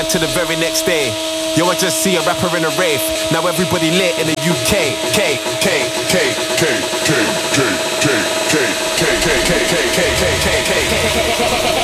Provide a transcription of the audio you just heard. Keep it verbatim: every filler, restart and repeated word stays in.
time to the very next day. Yo, I just see a rapper in a rave. Now everybody lit in the U K. K, K, K, K, K, K, K, K, K, K, K, K, K, K, K, K, K, K.